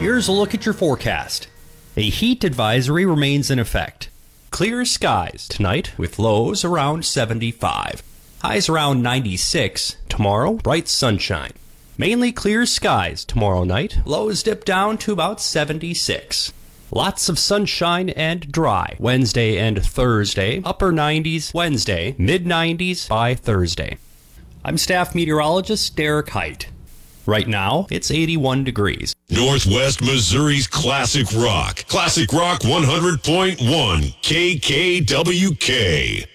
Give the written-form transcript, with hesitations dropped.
Here's a look at your forecast. A heat advisory remains in effect. Clear skies tonight with lows around 75. Highs around 96. Tomorrow, bright sunshine. Mainly clear skies tomorrow night. Lows dip down to about 76. Lots of sunshine and dry Wednesday and Thursday. Upper 90s Wednesday, mid 90s by Thursday. I'm staff meteorologist Derek Height. Right now, it's 81 degrees. Northwest Missouri's Classic Rock. Classic Rock 100.1 KKWK.